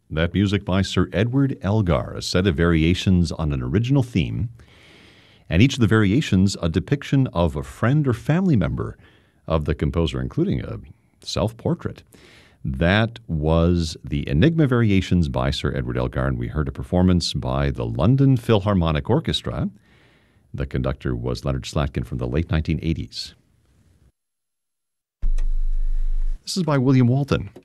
That music by Sir Edward Elgar, a set of variations on an original theme, and each of the variations a depiction of a friend or family member of the composer, including a self-portrait. That was the Enigma Variations by Sir Edward Elgar, and we heard a performance by the London Philharmonic Orchestra. The conductor was Leonard Slatkin from the late 1980s. This is by William Walton.